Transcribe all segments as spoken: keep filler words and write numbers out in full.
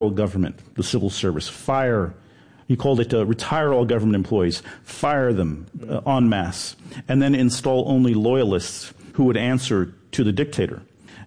government, the civil service, fire. He called it uh, retire all government employees, fire them uh, en masse, and then install only loyalists who would answer to the dictator.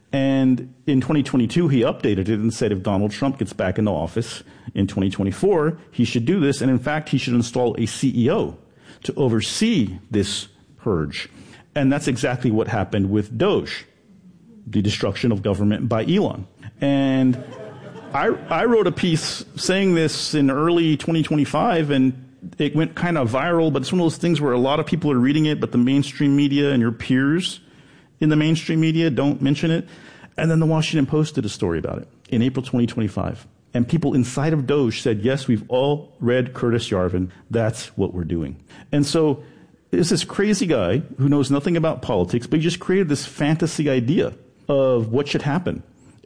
And in twenty twenty-two, he updated it and said if Donald Trump gets back into office in twenty twenty-four, he should do this. And in fact, he should install a C E O to oversee this purge. And that's exactly what happened with Doge, the destruction of government by Elon. And I, I wrote a piece saying this in early twenty twenty-five, and it went kind of viral, but it's one of those things where a lot of people are reading it, but the mainstream media and your peers in the mainstream media don't mention it. And then the Washington Post did a story about it in April twenty twenty-five. And people inside of Doge said, yes, we've all read Curtis Yarvin. That's what we're doing. And so it's this crazy guy who knows nothing about politics, but he just created this fantasy idea of what should happen.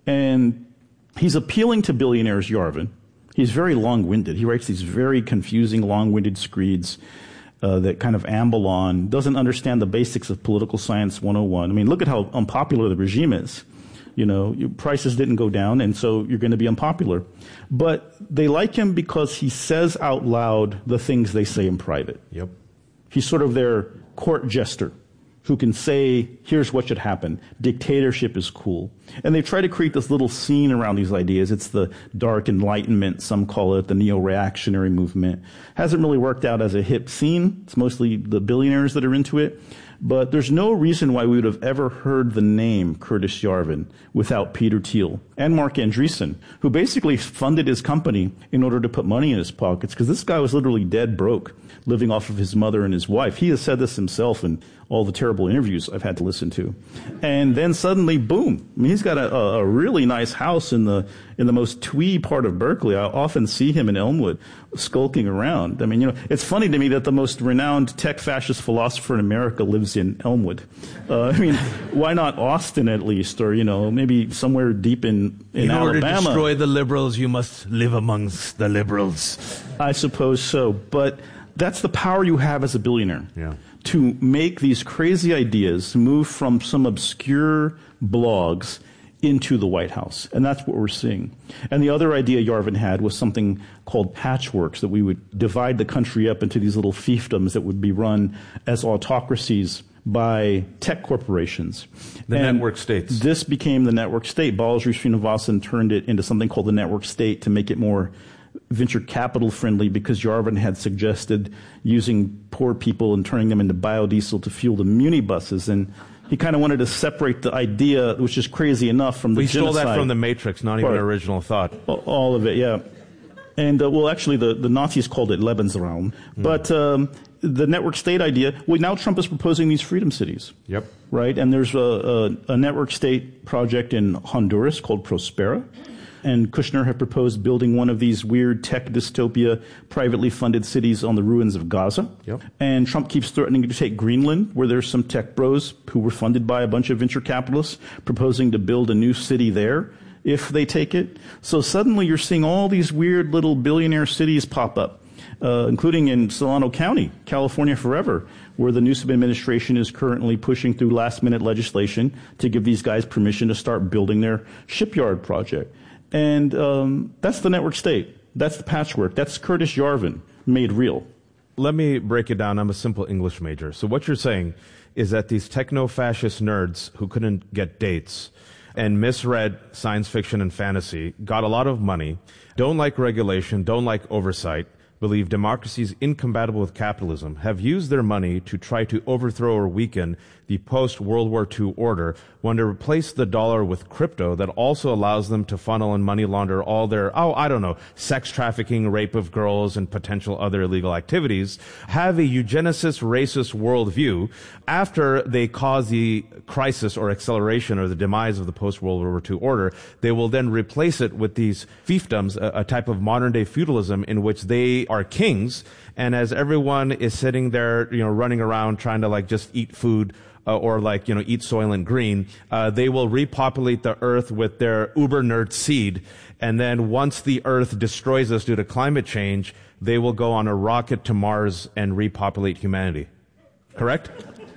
And he's appealing to billionaires, Yarvin. He's very long-winded. He writes these very confusing, long-winded screeds uh, that kind of amble on, doesn't understand the basics of political science one oh one. I mean, look at how unpopular the regime is. You know, your prices didn't go down, and so you're going to be unpopular. But they like him because he says out loud the things they say in private. Yep. He's sort of their court jester who can say, here's what should happen. Dictatorship is cool. And they try to create this little scene around these ideas. It's the dark enlightenment, some call it the neo-reactionary movement. Hasn't really worked out as a hip scene. It's mostly the billionaires that are into it. But there's no reason why we would have ever heard the name Curtis Yarvin without Peter Thiel and Mark Andreessen, who basically funded his company in order to put money in his pockets, because this guy was literally dead broke, living off of his mother and his wife. He has said this himself in all the terrible interviews I've had to listen to. And then suddenly, boom, I mean, he's got a, a really nice house in the in the most twee part of Berkeley. I often see him in Elmwood skulking around. I mean, you know, it's funny to me that the most renowned tech fascist philosopher in America lives in Elmwood. Uh, I mean, why not Austin at least, or, you know, maybe somewhere deep in, in, in Alabama. In order to destroy the liberals, you must live amongst the liberals. I suppose so. But that's the power you have as a billionaire. Yeah. To make these crazy ideas move from some obscure blogs into the White House. And that's what we're seeing. And the other idea Yarvin had was something called patchworks, that we would divide the country up into these little fiefdoms that would be run as autocracies by tech corporations. The and network states. This became the network state. Balajee Srinivasan turned it into something called the network state to make it more venture capital friendly, because Yarvin had suggested using poor people and turning them into biodiesel to fuel the muni buses. And he kind of wanted to separate the idea, which is crazy enough, from the we genocide. stole that from the Matrix, not even part. original thought. All of it, yeah. And, uh, well, actually, the, the Nazis called it Lebensraum. Mm. But um, the network state idea, well, now Trump is proposing these freedom cities. Yep. Right? And there's a, a, a network state project in Honduras called Prospera. And Kushner had proposed building one of these weird tech dystopia privately funded cities on the ruins of Gaza. Yep. And Trump keeps threatening to take Greenland, where there's some tech bros who were funded by a bunch of venture capitalists, proposing to build a new city there if they take it. So suddenly you're seeing all these weird little billionaire cities pop up, uh, including in Solano County, California forever, where the Newsom administration is currently pushing through last-minute legislation to give these guys permission to start building their shipyard project. And um, that's the network state. That's the patchwork. That's Curtis Yarvin made real. Let me break it down. I'm a simple English major. So what you're saying is that these techno-fascist nerds who couldn't get dates and misread science fiction and fantasy, got a lot of money, don't like regulation, don't like oversight, believe democracy is incompatible with capitalism, have used their money to try to overthrow or weaken the post-World War Two order, want to replace the dollar with crypto that also allows them to funnel and money launder all their, oh, I don't know, sex trafficking, rape of girls, and potential other illegal activities, have a eugenicist, racist worldview. After they cause the crisis or acceleration or the demise of the post-World War Two order, they will then replace it with these fiefdoms, a, a type of modern-day feudalism in which they are kings, and as everyone is sitting there, you know, running around trying to like just eat food, uh, or like, you know, eat Soylent Green, uh, they will repopulate the earth with their uber nerd seed, and then once the earth destroys us due to climate change, they will go on a rocket to Mars and repopulate humanity. Correct?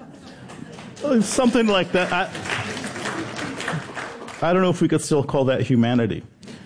Something like that. I, I don't know if we could still call that humanity.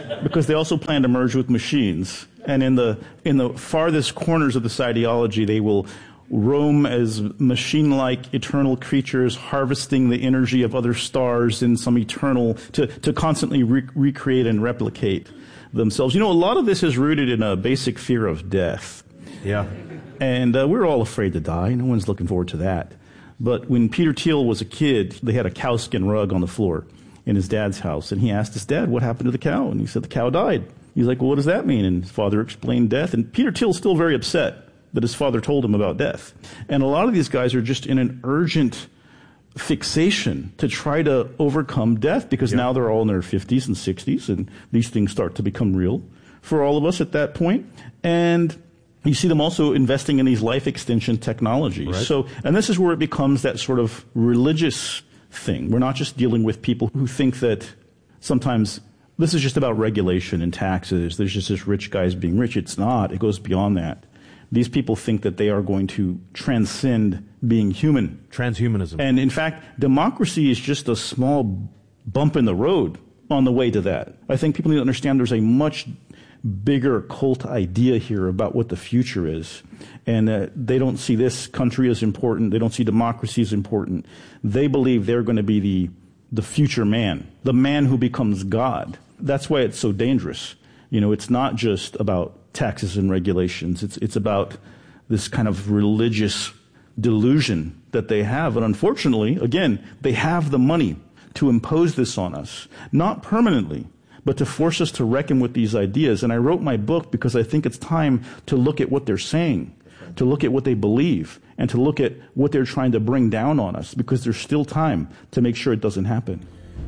because they also plan to merge with machines. And in the in the farthest corners of this ideology, they will roam as machine-like eternal creatures, harvesting the energy of other stars in some eternal, to, to constantly re- recreate and replicate themselves. You know, a lot of this is rooted in a basic fear of death. Yeah. And uh, we're all afraid to die. No one's looking forward to that. But when Peter Thiel was a kid, they had a cowskin rug on the floor in his dad's house. And he asked his dad, what happened to the cow? And he said, the cow died. He's like, well, what does that mean? And his father explained death. And Peter Thiel's still very upset that his father told him about death. And a lot of these guys are just in an urgent fixation to try to overcome death, because yep. now they're all in their fifties and sixties, and these things start to become real for all of us at that point. And you see them also investing in these life extension technologies. Right. So, and this is where it becomes that sort of religious thing. We're not just dealing with people who think that sometimes this is just about regulation and taxes. There's just this rich guys being rich. It's not. It goes beyond that. These people think that they are going to transcend being human. Transhumanism. And in fact, democracy is just a small bump in the road on the way to that. I think people need to understand there's a much bigger cult idea here about what the future is. And uh, they don't see this country as important. They don't see democracy as important. They believe they're going to be the, the future man, the man who becomes God. That's why it's so dangerous. You know, it's not just about taxes and regulations. It's it's about this kind of religious delusion that they have. And unfortunately, again, they have the money to impose this on us, not permanently, but to force us to reckon with these ideas. And I wrote my book because I think it's time to look at what they're saying, to look at what they believe, and to look at what they're trying to bring down on us, because there's still time to make sure it doesn't happen.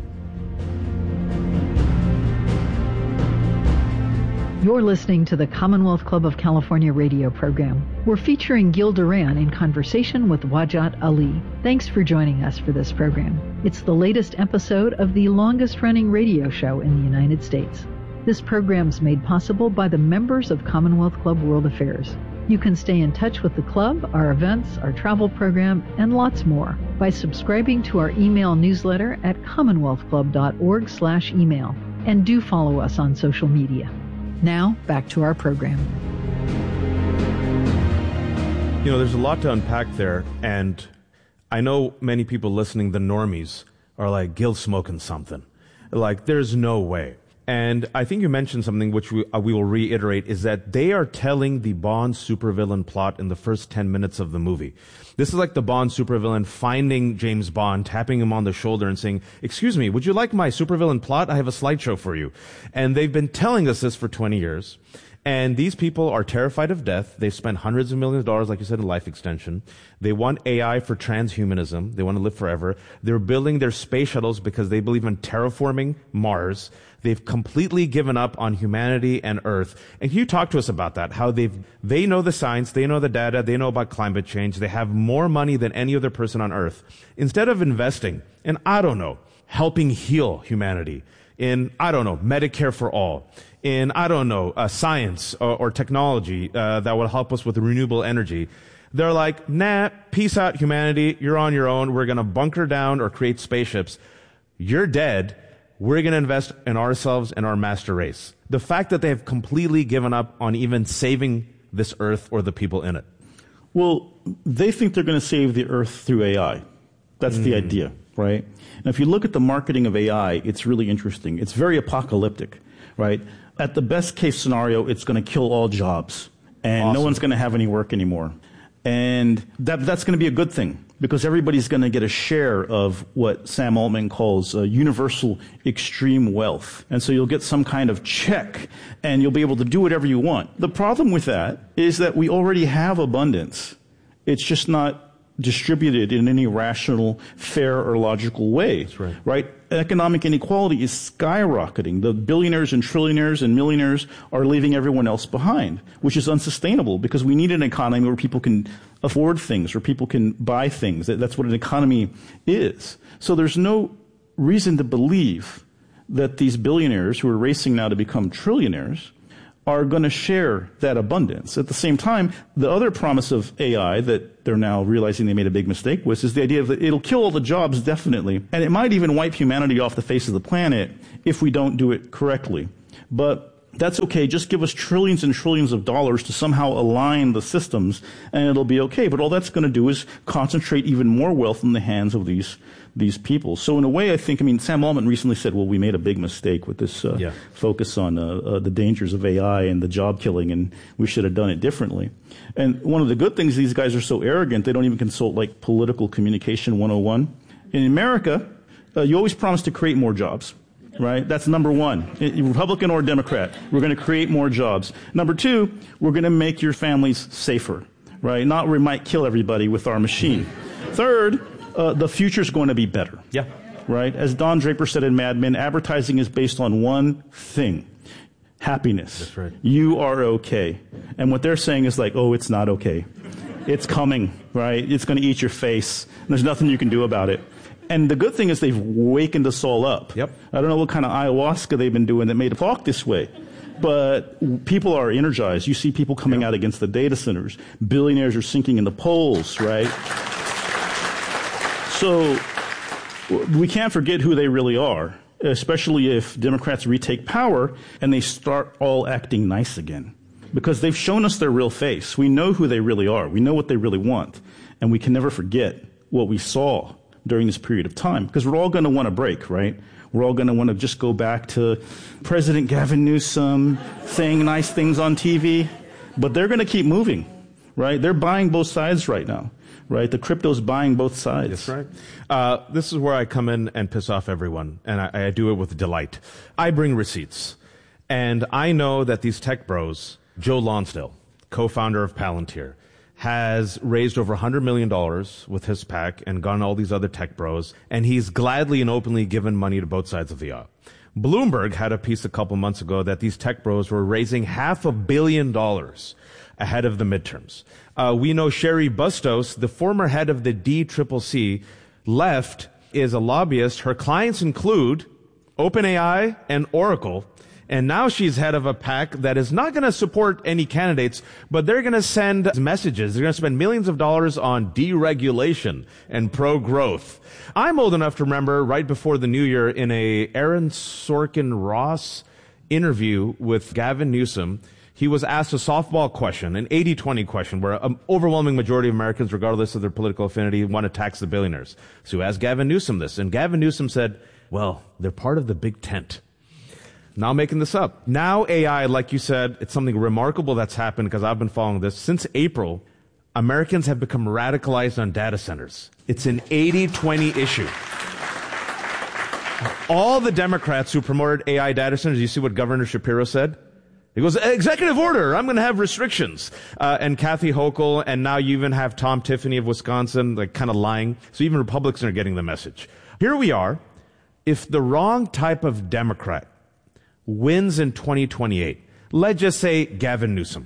You're listening to the Commonwealth Club of California radio program. We're featuring Gil Duran in conversation with Wajat Ali. Thanks for joining us for this program. It's the latest episode of the longest-running radio show in the United States. This program's made possible by the members of Commonwealth Club World Affairs. You can stay in touch with the club, our events, our travel program, and lots more by subscribing to our email newsletter at commonwealth club dot org slash email. And do follow us on social media. Now, back to our program. You know, there's a lot to unpack there, and I know many people listening, the normies, are like, Gil's smoking something. Like, there's no way. And I think you mentioned something which we, uh, we will reiterate, is that they are telling the Bond supervillain plot in the first ten minutes of the movie. This is like the Bond supervillain finding James Bond, tapping him on the shoulder and saying, excuse me, would you like my supervillain plot? I have a slideshow for you. And they've been telling us this for twenty years. And these people are terrified of death. They've spent hundreds of millions of dollars, like you said, in life extension. They want A I for transhumanism. They want to live forever. They're building their space shuttles because they believe in terraforming Mars. They've completely given up on humanity and Earth. And can you talk to us about that? How they've, they know the science, they know the data, they know about climate change. They have more money than any other person on Earth. Instead of investing in, I don't know, helping heal humanity, in, I don't know, Medicare for all, in, I don't know, uh, science or, or technology uh, that will help us with renewable energy. They're like, nah, peace out, humanity. You're on your own. We're going to bunker down or create spaceships. You're dead. We're going to invest in ourselves and our master race. The fact that they have completely given up on even saving this earth or the people in it. Well, they think they're going to save the earth through A I. That's mm. the idea, right? And if you look at the marketing of A I, it's really interesting. It's very apocalyptic, right? At the best case scenario, it's going to kill all jobs, and awesome. No one's going to have any work anymore. And that, that's going to be a good thing, because everybody's going to get a share of what Sam Altman calls uh, universal extreme wealth. And so you'll get some kind of check, and you'll be able to do whatever you want. The problem with that is that we already have abundance. It's just not distributed in any rational, fair, or logical way. That's right. Right? Economic inequality is skyrocketing. The billionaires and trillionaires and millionaires are leaving everyone else behind, which is unsustainable, because we need an economy where people can afford things, where people can buy things. That's what an economy is. So there's no reason to believe that these billionaires who are racing now to become trillionaires are going to share that abundance. At the same time, the other promise of A I that they're now realizing they made a big mistake with is the idea that it'll kill all the jobs, definitely, and it might even wipe humanity off the face of the planet if we don't do it correctly. But that's okay. Just give us trillions and trillions of dollars to somehow align the systems, and it'll be okay. But all that's going to do is concentrate even more wealth in the hands of these these people. So in a way, I think, I mean, Sam Altman recently said, well, we made a big mistake with this uh, yeah. focus on uh, uh, the dangers of A I and the job killing, and we should have done it differently. And one of the good things, these guys are so arrogant, they don't even consult like political communication one oh one. In America, uh, you always promise to create more jobs. Right? That's number one. Republican or Democrat, we're going to create more jobs. Number two, we're going to make your families safer. Right? Not we might kill everybody with our machine. Third, uh, the future's going to be better. Yeah. Right? As Don Draper said in Mad Men, advertising is based on one thing. Happiness. That's right. You are okay. And what they're saying is like, oh, it's not okay. It's coming. Right? It's going to eat your face. There's nothing you can do about it. And the good thing is they've wakened us all up. Yep. I don't know what kind of ayahuasca they've been doing that made them talk this way. But people are energized. You see people coming yep. out against the data centers. Billionaires are sinking in the polls, right? So we can't forget who they really are, especially if Democrats retake power and they start all acting nice again. Because they've shown us their real face. We know who they really are. We know what they really want. And we can never forget what we saw during this period of time, because we're all going to want a break, right? We're all going to want to just go back to President Gavin Newsom saying nice things on T V, but they're going to keep moving, right? They're buying both sides right now, right? The crypto's buying both sides. That's right. Uh, this is where I come in and piss off everyone, and I, I do it with delight. I bring receipts, and I know that these tech bros, Joe Lonsdale, co-founder of Palantir, has raised over one hundred million dollars with his PAC and gone all these other tech bros, and he's gladly and openly given money to both sides of the aisle. Bloomberg had a piece a couple months ago that these tech bros were raising half a billion dollars ahead of the midterms. Uh, we know Sherry Bustos, the former head of the D C C C, left, is a lobbyist. Her clients include OpenAI and Oracle. And now she's head of a PAC that is not going to support any candidates, but they're going to send messages. They're going to spend millions of dollars on deregulation and pro-growth. I'm old enough to remember right before the new year in a Aaron Sorkin Ross interview with Gavin Newsom, he was asked a softball question, an eighty twenty question, where an overwhelming majority of Americans, regardless of their political affinity, want to tax the billionaires. So he asked Gavin Newsom this, and Gavin Newsom said, well, they're part of the big tent. Now making this up. Now A I, like you said, it's something remarkable that's happened because I've been following this. Since April, Americans have become radicalized on data centers. It's an eighty twenty issue. All the Democrats who promoted A I data centers, you see what Governor Shapiro said? He goes, executive order, I'm going to have restrictions. Uh, and Kathy Hochul, and now you even have Tom Tiffany of Wisconsin, like kind of lying. So even Republicans are getting the message. Here we are. If the wrong type of Democrat wins in twenty twenty-eight, let's just say Gavin Newsom,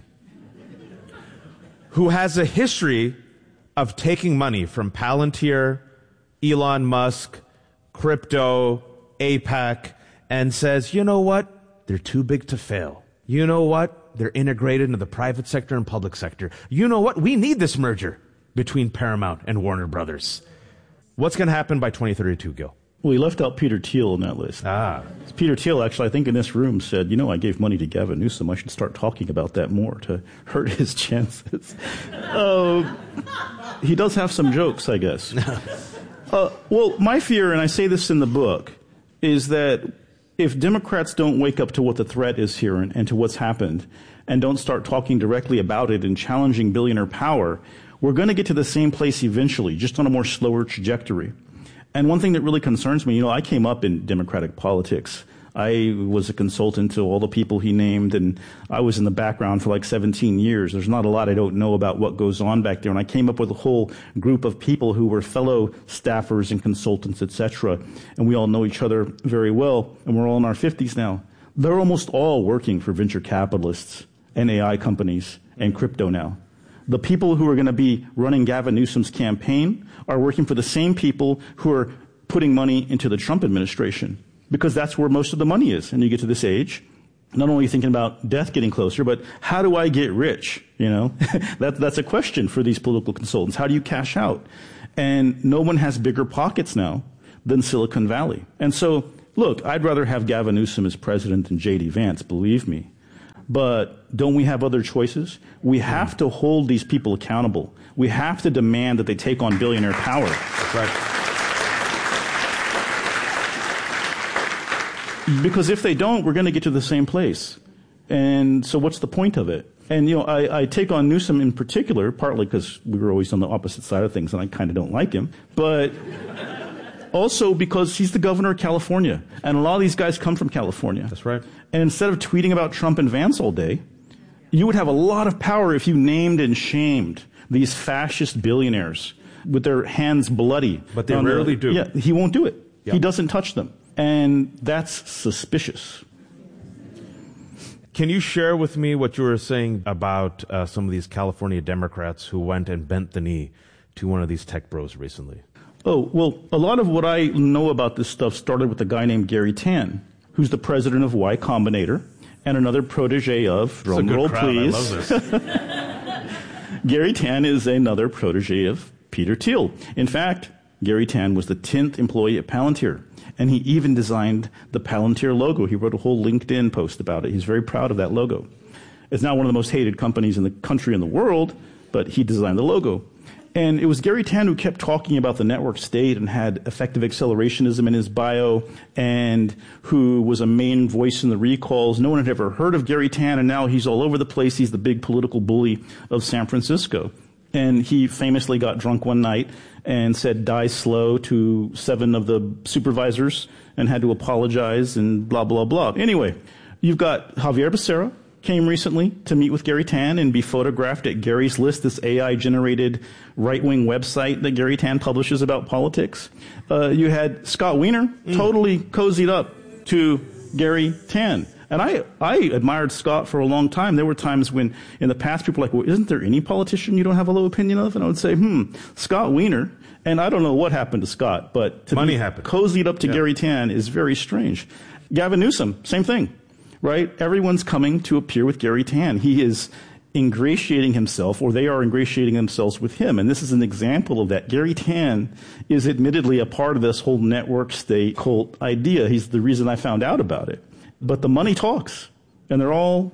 who has a history of taking money from Palantir, Elon Musk, crypto, AIPAC, and says, you know what? They're too big to fail. You know what? They're integrated into the private sector and public sector. You know what? We need this merger between Paramount and Warner Brothers. What's going to happen by twenty thirty-two, Gil? Well, he left out Peter Thiel in that list. Ah. Peter Thiel, actually, I think in this room said, you know, I gave money to Gavin Newsom. I should start talking about that more to hurt his chances. uh, he does have some jokes, I guess. uh, well, my fear, and I say this in the book, is that if Democrats don't wake up to what the threat is here and, and to what's happened, and don't start talking directly about it and challenging billionaire power, we're going to get to the same place eventually, just on a more slower trajectory. And one thing that really concerns me, you know, I came up in Democratic politics. I was a consultant to all the people he named, and I was in the background for like seventeen years. There's not a lot I don't know about what goes on back there. And I came up with a whole group of people who were fellow staffers and consultants, et cetera. And we all know each other very well, and we're all in our fifties now. They're almost all working for venture capitalists and A I companies and crypto now. The people who are going to be running Gavin Newsom's campaign are working for the same people who are putting money into the Trump administration, because that's where most of the money is. And you get to this age, not only thinking about death getting closer, but how do I get rich? You know, that, that's a question for these political consultants. How do you cash out? And no one has bigger pockets now than Silicon Valley. And so look, I'd rather have Gavin Newsom as president than J D Vance, believe me. But don't we have other choices? We have to hold these people accountable. We have to demand that they take on billionaire power. That's right. Because if they don't, we're going to get to the same place. And so what's the point of it? And, you know, I, I take on Newsom in particular, partly because we were always on the opposite side of things and I kind of don't like him, but also because he's the governor of California. And a lot of these guys come from California. That's right. And instead of tweeting about Trump and Vance all day, you would have a lot of power if you named and shamed these fascist billionaires with their hands bloody. But they rarely the, do. Yeah, he won't do it. Yeah. He doesn't touch them. And that's suspicious. Can you share with me what you were saying about uh, some of these California Democrats who went and bent the knee to one of these tech bros recently? Oh, well, a lot of what I know about this stuff started with a guy named Gary Tan, who's the president of Y Combinator and another protege of, drum roll please. I love this. Gary Tan is another protege of Peter Thiel. In fact, Gary Tan was the tenth employee at Palantir. And he even designed the Palantir logo. He wrote a whole LinkedIn post about it. He's very proud of that logo. It's now one of the most hated companies in the country and the world, but he designed the logo. And it was Gary Tan who kept talking about the network state and had effective accelerationism in his bio, and who was a main voice in the recalls. No one had ever heard of Gary Tan, and now he's all over the place. He's the big political bully of San Francisco. And he famously got drunk one night and said, die slow to seven of the supervisors and had to apologize and blah, blah, blah. Anyway, you've got Javier Becerra came recently to meet with Gary Tan and be photographed at Gary's List, this A I-generated right-wing website that Gary Tan publishes about politics. Uh, you had Scott Wiener mm. totally cozied up to Gary Tan. And I, I admired Scott for a long time. There were times when, in the past, people were like, well, isn't there any politician you don't have a low opinion of? And I would say, hmm, Scott Wiener. And I don't know what happened to Scott, but to Money be happened. cozied up to Yeah. Gary Tan is very strange. Gavin Newsom, same thing, right? Everyone's coming to appear with Gary Tan. He is ingratiating himself, or they are ingratiating themselves with him. And this is an example of that. Gary Tan is admittedly a part of this whole network state cult idea. He's the reason I found out about it. But the money talks, and they're all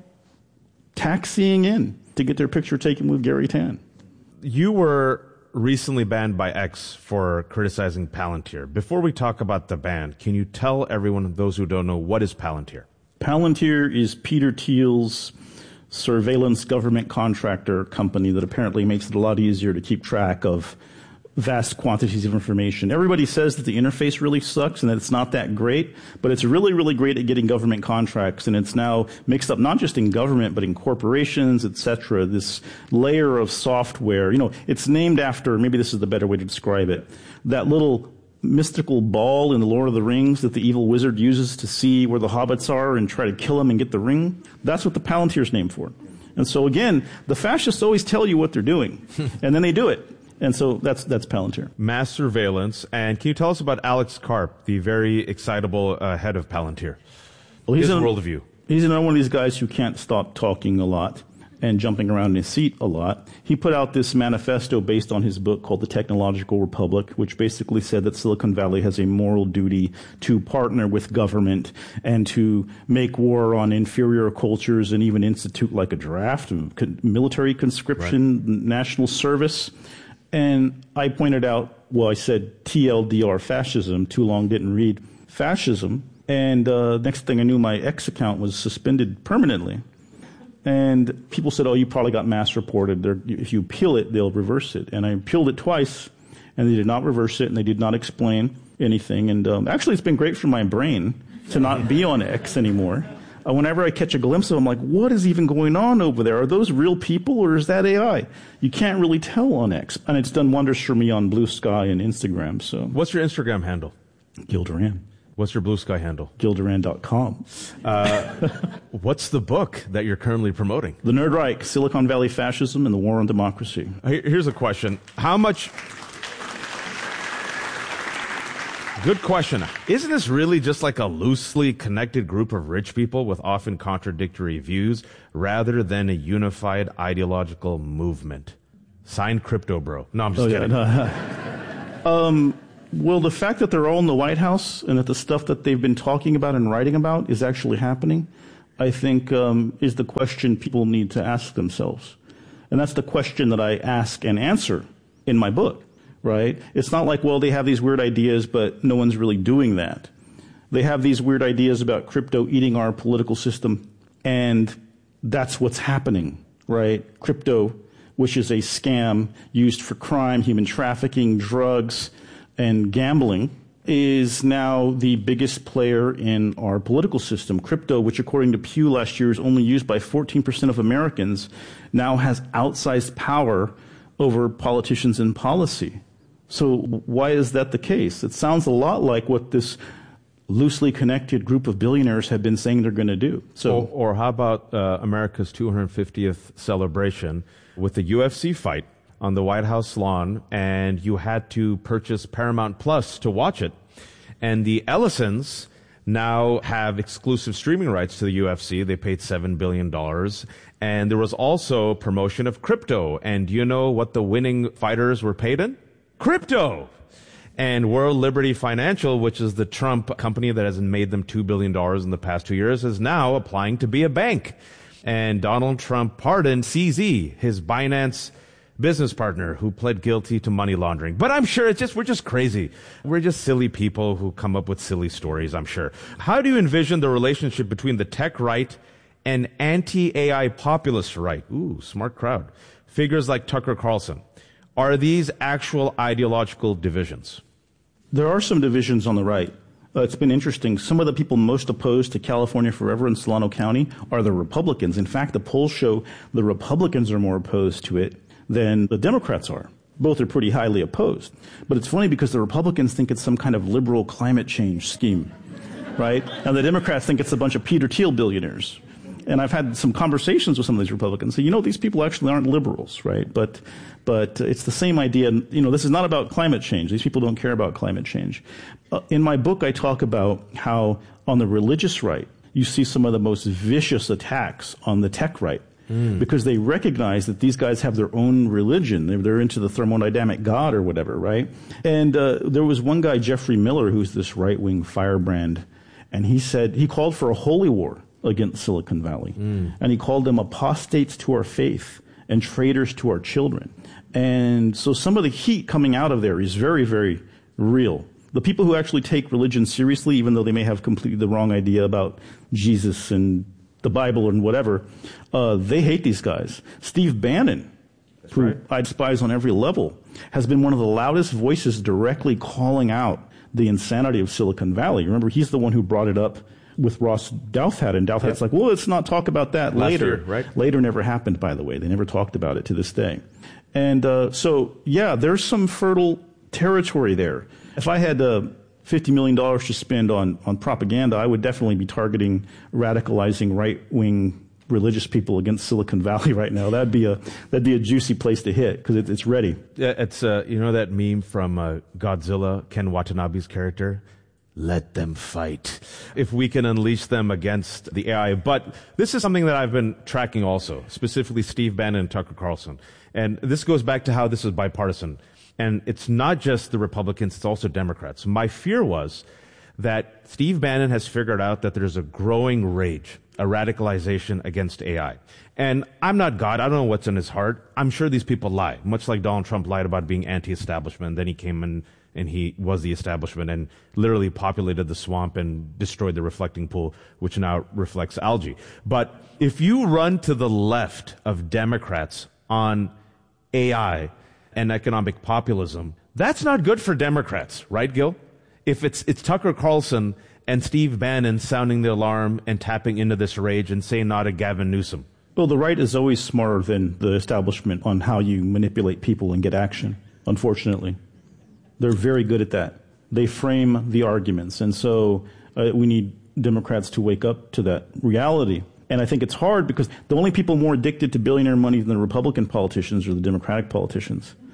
taxiing in to get their picture taken with Gary Tan. You were recently banned by X for criticizing Palantir. Before we talk about the ban, can you tell everyone, those who don't know, what is Palantir? Palantir is Peter Thiel's surveillance government contractor company that apparently makes it a lot easier to keep track of vast quantities of information. Everybody says that the interface really sucks and that it's not that great, but it's really, really great at getting government contracts, and it's now mixed up not just in government, but in corporations, et cetera. This layer of software, you know, it's named after, maybe this is the better way to describe it, that little mystical ball in the Lord of the Rings that the evil wizard uses to see where the hobbits are and try to kill them and get the ring. That's what the Palantir's named for. And so again, the fascists always tell you what they're doing, and then they do it. And so that's that's Palantir. Mass surveillance. And can you tell us about Alex Karp, the very excitable uh, head of Palantir? Well, he's His an, worldview. He's another one of these guys who can't stop talking a lot and jumping around in his seat a lot. He put out this manifesto based on his book called The Technological Republic, which basically said that Silicon Valley has a moral duty to partner with government and to make war on inferior cultures and even institute like a draft, military conscription, right. national service. And I pointed out, well, I said T L D R fascism, too long didn't read fascism. And uh, next thing I knew, my X account was suspended permanently. And people said, oh, you probably got mass reported. They're, if you appeal it, they'll reverse it. And I appealed it twice, and they did not reverse it, and they did not explain anything. And um, actually, it's been great for my brain to not be on X anymore. Uh, whenever I catch a glimpse of them, I'm like, what is even going on over there? Are those real people, or is that A I? You can't really tell on X. And it's done wonders for me on Blue Sky and Instagram. So, what's your Instagram handle? Gil Duran. What's your Blue Sky handle? Gil Duran dot com. Uh, what's the book that you're currently promoting? The Nerd Reich, Silicon Valley Fascism and the War on Democracy. Here's a question. How much... Good question. Isn't this really just like a loosely connected group of rich people with often contradictory views rather than a unified ideological movement? Signed, Crypto Bro. No, I'm just oh, kidding. Yeah, no. um, Well, the fact that they're all in the White House and that the stuff that they've been talking about and writing about is actually happening, I think um, is the question people need to ask themselves. And that's the question that I ask and answer in my book, right? It's not like, well, they have these weird ideas, but no one's really doing that. They have these weird ideas about crypto eating our political system, and that's what's happening, right? Crypto, which is a scam used for crime, human trafficking, drugs, and gambling, is now the biggest player in our political system. Crypto, which according to Pew last year is only used by fourteen percent of Americans, now has outsized power over politicians and policy. So why is that the case? It sounds a lot like what this loosely connected group of billionaires have been saying they're going to do. So, or, or how about uh, America's two hundred fiftieth celebration with the U F C fight on the White House lawn, and you had to purchase Paramount Plus to watch it. And the Ellisons now have exclusive streaming rights to the U F C. They paid seven billion dollars. And there was also promotion of crypto. And do you know what the winning fighters were paid in? Crypto! And World Liberty Financial, which is the Trump company that has made them two billion dollars in the past two years, is now applying to be a bank. And Donald Trump pardoned C Z, his Binance business partner who pled guilty to money laundering. But I'm sure it's just, we're just crazy. We're just silly people who come up with silly stories, I'm sure. How do you envision the relationship between the tech right and anti-A I populist right? Ooh, smart crowd. Figures like Tucker Carlson. Are these actual ideological divisions? There are some divisions on the right. Uh, it's been interesting. Some of the people most opposed to California Forever in Solano County are the Republicans. In fact, the polls show the Republicans are more opposed to it than the Democrats are. Both are pretty highly opposed. But it's funny because the Republicans think it's some kind of liberal climate change scheme, right? And the Democrats think it's a bunch of Peter Thiel billionaires. And I've had some conversations with some of these Republicans. So, you know, these people actually aren't liberals, right? But, but it's the same idea. You know, this is not about climate change. These people don't care about climate change. Uh, in my book, I talk about how on the religious right, you see some of the most vicious attacks on the tech right. Mm. Because they recognize that these guys have their own religion. They're, they're into the thermodynamic God or whatever, right? And uh, there was one guy, Jeffrey Miller, who's this right-wing firebrand, and he said he called for a holy war against Silicon Valley. Mm. And he called them apostates to our faith and traitors to our children. And so some of the heat coming out of there is very, very real. The people who actually take religion seriously, even though they may have completely the wrong idea about Jesus and the Bible and whatever, uh, they hate these guys. Steve Bannon, That's who right. I despise on every level, has been one of the loudest voices directly calling out the insanity of Silicon Valley. Remember, he's the one who brought it up with Ross Douthat, and Douthat's yeah. like, well, let's not talk about that Last later. Year, right? Later never happened, by the way. They never talked about it to this day. And uh, so, yeah, there's some fertile territory there. If I had uh, fifty million dollars to spend on, on propaganda, I would definitely be targeting radicalizing right-wing religious people against Silicon Valley right now. That'd be a that'd be a juicy place to hit because it, it's ready. Yeah, it's uh, you know that meme from uh, Godzilla, Ken Watanabe's character. Let them fight. If we can unleash them against the A I. But this is something that I've been tracking also, specifically Steve Bannon and Tucker Carlson. And this goes back to how this is bipartisan. And it's not just the Republicans, it's also Democrats. My fear was that Steve Bannon has figured out that there's a growing rage, a radicalization against A I. And I'm not God. I don't know what's in his heart. I'm sure these people lie, much like Donald Trump lied about being anti-establishment. Then he came in and he was the establishment and literally populated the swamp and destroyed the reflecting pool, which now reflects algae. But if you run to the left of Democrats on A I and economic populism, that's not good for Democrats, right, Gil? If it's it's Tucker Carlson and Steve Bannon sounding the alarm and tapping into this rage and saying not to Gavin Newsom. Well, the right is always smarter than the establishment on how you manipulate people and get action, unfortunately. They're very good at that. They frame the arguments. And so uh, we need Democrats to wake up to that reality. And I think it's hard because the only people more addicted to billionaire money than the Republican politicians are the Democratic politicians.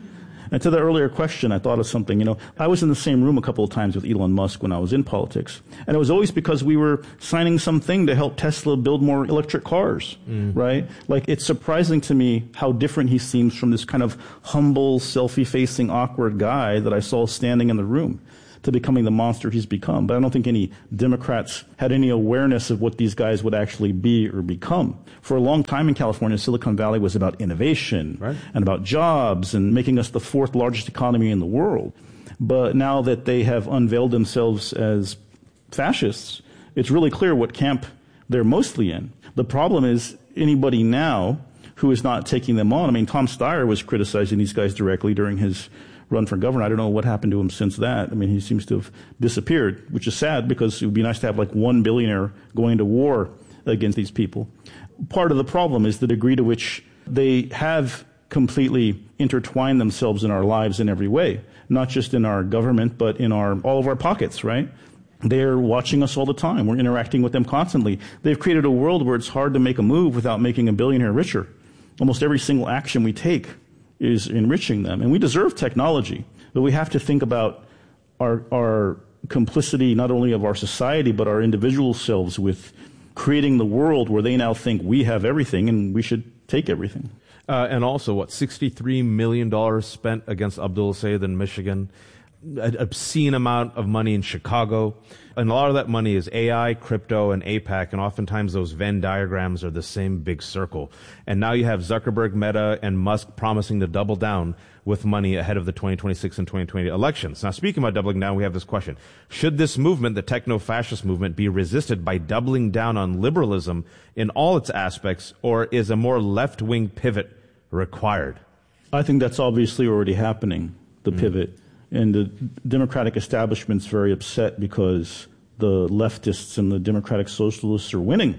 And to the earlier question, I thought of something. You know, I was in the same room a couple of times with Elon Musk when I was in politics. And it was always because we were signing something to help Tesla build more electric cars, mm. right? Like, it's surprising to me how different he seems from this kind of humble, selfie-facing, awkward guy that I saw standing in the room to becoming the monster he's become. But I don't think any Democrats had any awareness of what these guys would actually be or become. For a long time in California, Silicon Valley was about innovation right. and about jobs and making us the fourth largest economy in the world. But now that they have unveiled themselves as fascists, it's really clear what camp they're mostly in. The problem is anybody now who is not taking them on. I mean, Tom Steyer was criticizing these guys directly during his run for governor. I don't know what happened to him since that. I mean, he seems to have disappeared, which is sad because it would be nice to have like one billionaire going to war against these people. Part of the problem is the degree to which they have completely intertwined themselves in our lives in every way, not just in our government, but in our all of our pockets, right? They're watching us all the time. We're interacting with them constantly. They've created a world where it's hard to make a move without making a billionaire richer. Almost every single action we take is enriching them. And we deserve technology, but we have to think about our, our complicity, not only of our society, but our individual selves with creating the world where they now think we have everything and we should take everything. Uh, and also, what, sixty-three million dollars spent against Abdul Sayed in Michigan, an obscene amount of money in Chicago. And a lot of that money is A I, crypto, and AIPAC, and oftentimes those Venn diagrams are the same big circle. And now you have Zuckerberg, Meta, and Musk promising to double down with money ahead of the twenty twenty-six and twenty twenty elections. Now, speaking about doubling down, we have this question. Should this movement, the techno-fascist movement, be resisted by doubling down on liberalism in all its aspects, or is a more left-wing pivot required? I think that's obviously already happening, the mm. pivot. And the Democratic establishment's very upset because the leftists and the Democratic Socialists are winning.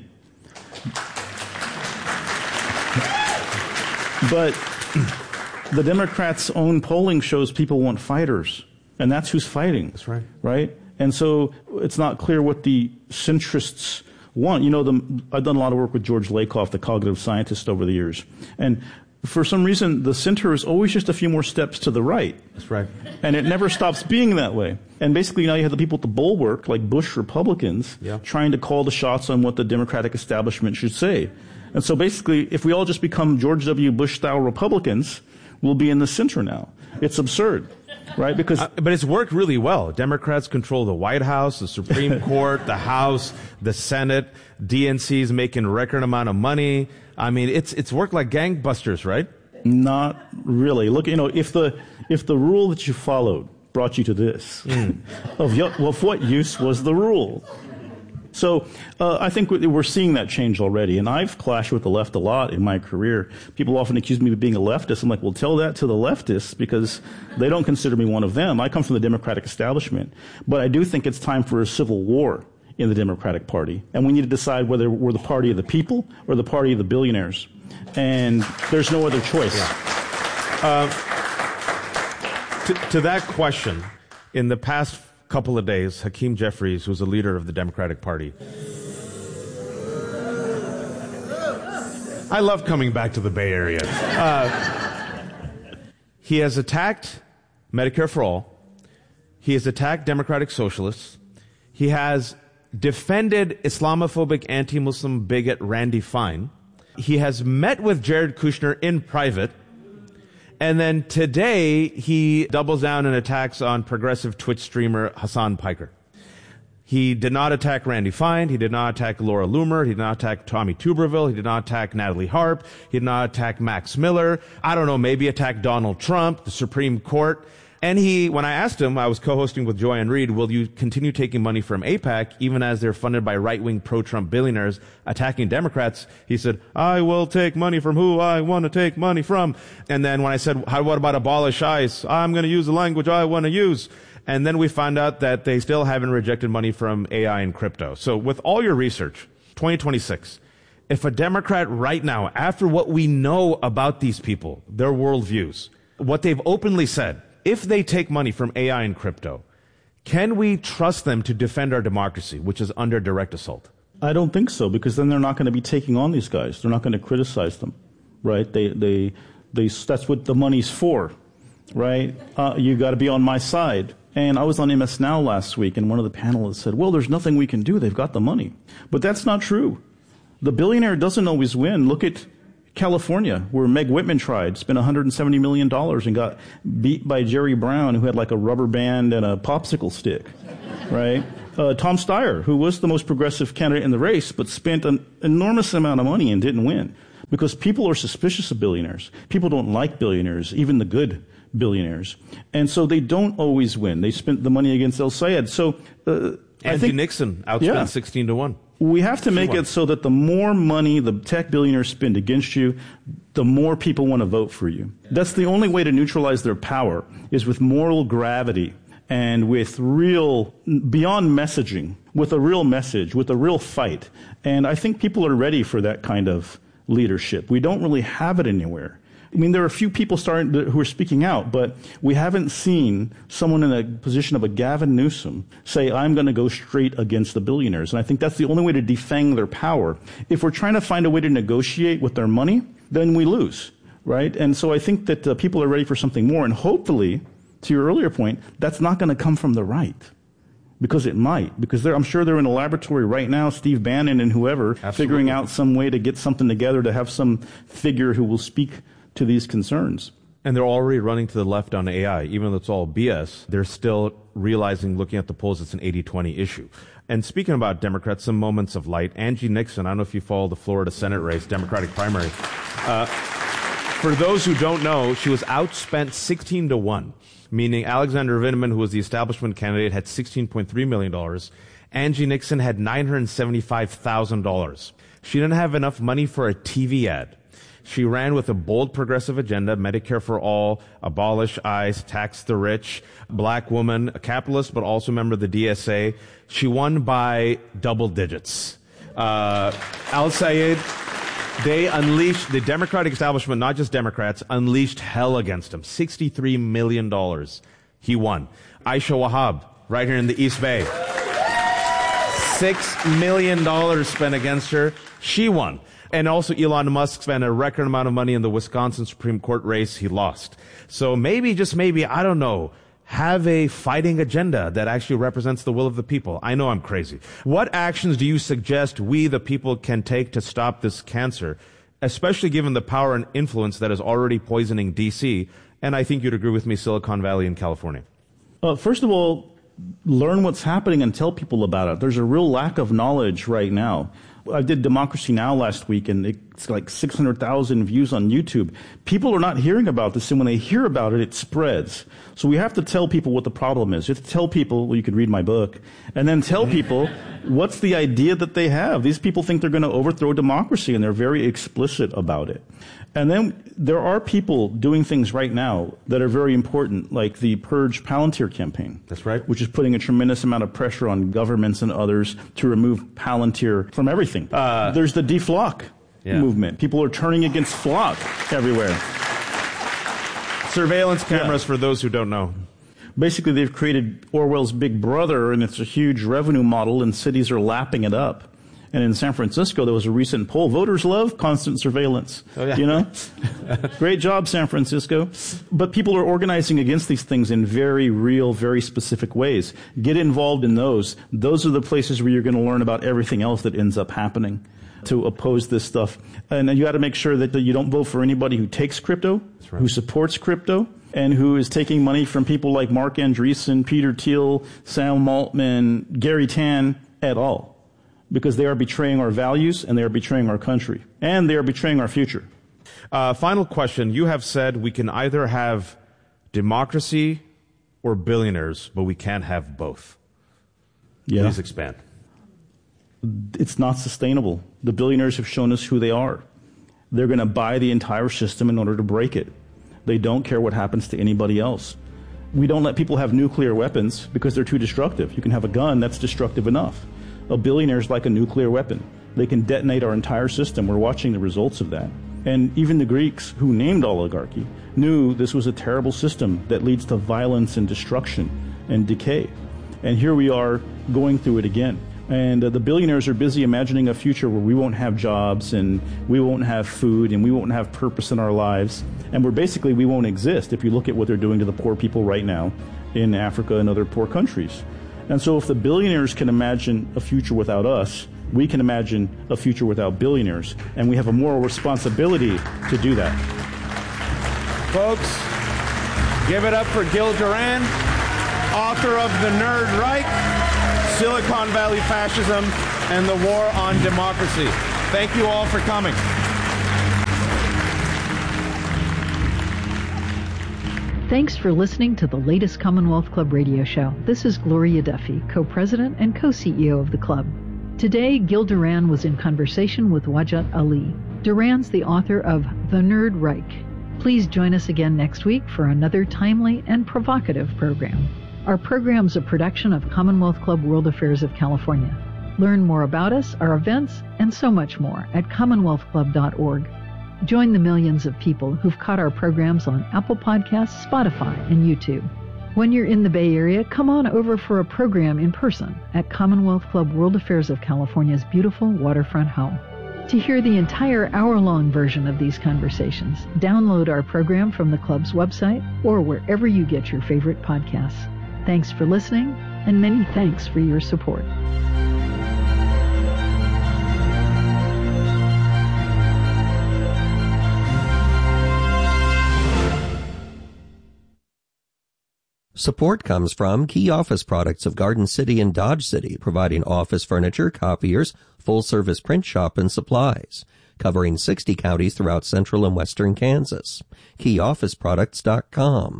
But the Democrats' own polling shows people want fighters, and that's who's fighting. That's right. Right? And so it's not clear what the centrists want. You know, the, I've done a lot of work with George Lakoff, the cognitive scientist, over the years. And for some reason, the center is always just a few more steps to the right. That's right. And it never stops being that way. And basically now you have the people at the bulwark, like Bush Republicans, yeah. trying to call the shots on what the Democratic establishment should say. And so basically, if we all just become George W. Bush-style Republicans, we'll be in the center now. It's absurd, right? Because uh, but it's worked really well. Democrats control the White House, the Supreme Court, the House, the Senate. D N C's making a record amount of money. I mean, it's it's worked like gangbusters, right? Not really. Look, you know, if the if the rule that you followed brought you to this, mm. of, well, of what use was the rule? So uh, I think we're seeing that change already. And I've clashed with the left a lot in my career. People often accuse me of being a leftist. I'm like, well, tell that to the leftists because they don't consider me one of them. I come from the Democratic establishment. But I do think it's time for a civil war in the Democratic Party. And we need to decide whether we're the party of the people or the party of the billionaires. And there's no other choice. Yeah. Uh, to, to that question, in the past couple of days, Hakeem Jeffries, who's a leader of the Democratic Party. I love coming back to the Bay Area. Uh, he has attacked Medicare for All. He has attacked Democratic Socialists. He has defended Islamophobic anti-Muslim bigot Randy Fine. He has met with Jared Kushner in private. And then today, he doubles down and attacks on progressive Twitch streamer Hassan Piker. He did not attack Randy Fine. He did not attack Laura Loomer. He did not attack Tommy Tuberville. He did not attack Natalie Harp. He did not attack Max Miller. I don't know, maybe attack Donald Trump, the Supreme Court. And he, when I asked him, I was co-hosting with Joanne Reed, will you continue taking money from AIPAC, even as they're funded by right-wing pro-Trump billionaires attacking Democrats? He said, I will take money from who I want to take money from. And then when I said, how, what about abolish ICE? I'm going to use the language I want to use. And then we found out that they still haven't rejected money from A I and crypto. So with all your research, twenty twenty-six, if a Democrat right now, after what we know about these people, their worldviews, what they've openly said, if they take money from A I and crypto, can we trust them to defend our democracy, which is under direct assault? I don't think so, because then they're not going to be taking on these guys. They're not going to criticize them, right? They, they, they, that's what the money's for. right? Uh, you got to be on my side. And I was on M S Now last week, and one of the panelists said, well, there's nothing we can do. They've got the money. But that's not true. The billionaire doesn't always win. Look at California, where Meg Whitman tried, spent one hundred seventy million dollars and got beat by Jerry Brown, who had like a rubber band and a popsicle stick, right? Uh, Tom Steyer, who was the most progressive candidate in the race, but spent an enormous amount of money and didn't win. Because people are suspicious of billionaires. People don't like billionaires, even the good billionaires. And so they don't always win. They spent the money against El Sayed. So uh, I Andy think Nixon outspent yeah. sixteen to one. We have to make it so that the more money the tech billionaires spend against you, the more people want to vote for you. That's the only way to neutralize their power, is with moral gravity and with real, beyond messaging, with a real message, with a real fight. And I think people are ready for that kind of leadership. We don't really have it anywhere. I mean, there are a few people starting to, who are speaking out, but we haven't seen someone in a position of a Gavin Newsom say, I'm going to go straight against the billionaires. And I think that's the only way to defang their power. If we're trying to find a way to negotiate with their money, then we lose, right? And so I think that uh, people are ready for something more. And hopefully, to your earlier point, that's not going to come from the right. Because it might. Because I'm sure they're in a laboratory right now, Steve Bannon and whoever, Absolutely. figuring out some way to get something together to have some figure who will speak to these concerns. And they're already running to the left on A I. Even though it's all B S, they're still realizing, looking at the polls, it's an eighty twenty issue. And speaking about Democrats, some moments of light. Angie Nixon, I don't know if you follow the Florida Senate race, Democratic primary. Uh, for those who don't know, she was outspent sixteen to one. Meaning Alexander Vindman, who was the establishment candidate, had sixteen point three million dollars. Angie Nixon had nine hundred seventy-five thousand dollars. She didn't have enough money for a T V ad. She ran with a bold progressive agenda, Medicare for all, abolish ICE, tax the rich, black woman, a capitalist, but also a member of the D S A. She won by double digits. Uh, Al Sayed, they unleashed, the Democratic establishment, not just Democrats, unleashed hell against him. sixty-three million dollars. He won. Aisha Wahab, right here in the East Bay. Six million dollars spent against her. She won. And also Elon Musk spent a record amount of money in the Wisconsin Supreme Court race. He lost. So maybe, just maybe, I don't know, have a fighting agenda that actually represents the will of the people. I know I'm crazy. What actions do you suggest we, the people, can take to stop this cancer, especially given the power and influence that is already poisoning D C, and I think you'd agree with me, Silicon Valley and California? Uh, first of all, learn what's happening and tell people about it. There's a real lack of knowledge right now. I did Democracy Now! Last week, and it's like six hundred thousand views on YouTube. People are not hearing about this, and when they hear about it, it spreads. So we have to tell people what the problem is. You have to tell people, well, you could read my book, and then tell people what's the idea that they have. These people think they're going to overthrow democracy, and they're very explicit about it. And then there are people doing things right now that are very important, like the Purge Palantir campaign. That's right. Which is putting a tremendous amount of pressure on governments and others to remove Palantir from everything. Uh, There's the deflock yeah. movement. People are turning against flock everywhere. Surveillance cameras, yeah. for those who don't know. Basically, they've created Orwell's Big Brother, and it's a huge revenue model, and cities are lapping it up. And in San Francisco, there was a recent poll. Voters love constant surveillance. Oh, yeah. You know? Great job, San Francisco. But people are organizing against these things in very real, very specific ways. Get involved in those. Those are the places where you're going to learn about everything else that ends up happening to oppose this stuff. And you got to make sure that you don't vote for anybody who takes crypto, right. who supports crypto, and who is taking money from people like Mark Andreessen, Peter Thiel, Sam Altman, Gary Tan at all. Because they are betraying our values, and they are betraying our country, and they are betraying our future. Uh, final question. You have said we can either have democracy or billionaires, but we can't have both. Yeah. Please expand. It's not sustainable. The billionaires have shown us who they are. They're going to buy the entire system in order to break it. They don't care what happens to anybody else. We don't let people have nuclear weapons because they're too destructive. You can have a gun that's destructive enough. A billionaire is like a nuclear weapon. They can detonate our entire system. We're watching the results of that. And even the Greeks, who named oligarchy, knew this was a terrible system that leads to violence and destruction and decay. And here we are going through it again. And uh, the billionaires are busy imagining a future where we won't have jobs and we won't have food and we won't have purpose in our lives. And we're basically, we won't exist if you look at what they're doing to the poor people right now in Africa and other poor countries. And so if the billionaires can imagine a future without us, we can imagine a future without billionaires. And we have a moral responsibility to do that. Folks, give it up for Gil Duran, author of The Nerd Reich, Silicon Valley Fascism, and the War on Democracy. Thank you all for coming. Thanks for listening to the latest Commonwealth Club radio show. This is Gloria Duffy, co-president and co-C E O of the club. Today, Gil Duran was in conversation with Wajat Ali. Duran's the author of The Nerd Reich. Please join us again next week for another timely and provocative program. Our program's a production of Commonwealth Club World Affairs of California. Learn more about us, our events, and so much more at commonwealth club dot org. Join the millions of people who've caught our programs on Apple Podcasts, Spotify, and YouTube. When you're in the Bay Area, come on over for a program in person at Commonwealth Club World Affairs of California's beautiful waterfront home. To hear the entire hour-long version of these conversations, download our program from the club's website or wherever you get your favorite podcasts. Thanks for listening, and many thanks for your support. Support comes from Key Office Products of Garden City and Dodge City, providing office furniture, copiers, full-service print shop, and supplies, covering sixty counties throughout central and western Kansas. key office products dot com.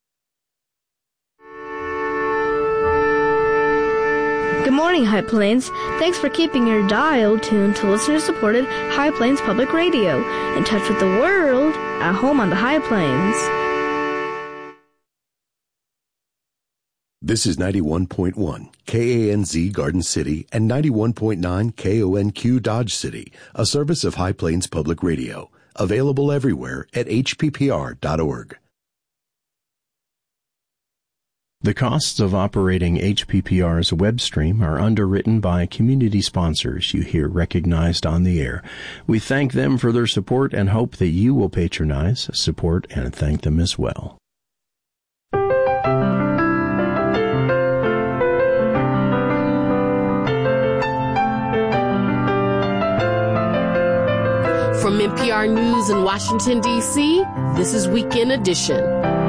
Good morning, High Plains. Thanks for keeping your dial tuned to listener-supported High Plains Public Radio. In touch with the world, at home on the High Plains. This is ninety-one point one K A N Z Garden City and ninety-one point nine K O N Q Dodge City, a service of High Plains Public Radio. Available everywhere at H P P R dot org. The costs of operating H P P R's web stream are underwritten by community sponsors you hear recognized on the air. We thank them for their support and hope that you will patronize, support, and thank them as well. From N P R News in Washington, D C, this is Weekend Edition.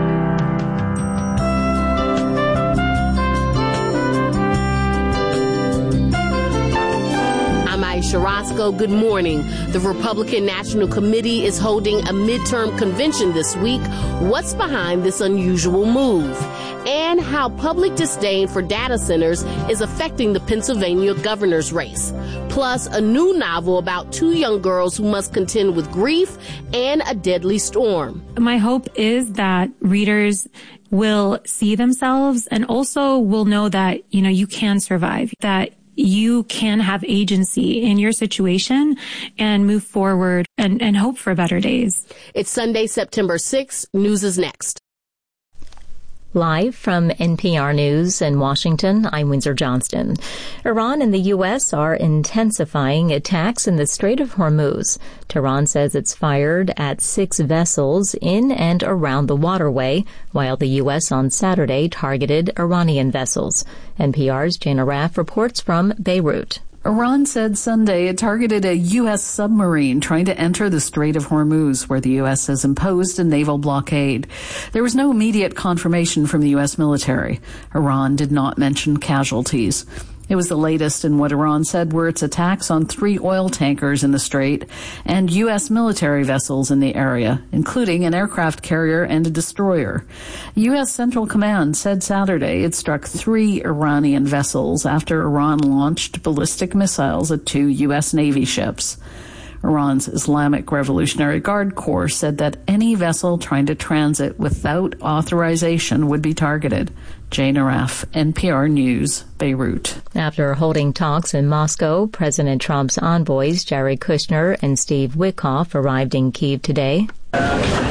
I'm Aisha Roscoe. Good morning. The Republican National Committee is holding a midterm convention this week. What's behind this unusual move? And how public disdain for data centers is affecting the Pennsylvania governor's race. Plus, a new novel about two young girls who must contend with grief and a deadly storm. My hope is that readers will see themselves and also will know that, you know, you can survive, that you can have agency in your situation and move forward and, and hope for better days. It's Sunday, September sixth. News is next. Live from N P R News in Washington, I'm Windsor Johnston. Iran and the U S are intensifying attacks in the Strait of Hormuz. Tehran says it's fired at six vessels in and around the waterway, while the U S on Saturday targeted Iranian vessels. N P R's Jana Raff reports from Beirut. Iran said Sunday it targeted a U S submarine trying to enter the Strait of Hormuz, where the U S has imposed a naval blockade. There was no immediate confirmation from the U S military. Iran did not mention casualties. It was the latest in what Iran said were its attacks on three oil tankers in the strait and U S military vessels in the area, including an aircraft carrier and a destroyer. U S Central Command said Saturday it struck three Iranian vessels after Iran launched ballistic missiles at two U S Navy ships. Iran's Islamic Revolutionary Guard Corps said that any vessel trying to transit without authorization would be targeted. Jane Araf, N P R News, Beirut. After holding talks in Moscow, President Trump's envoys Jared Kushner and Steve Witkoff arrived in Kyiv today.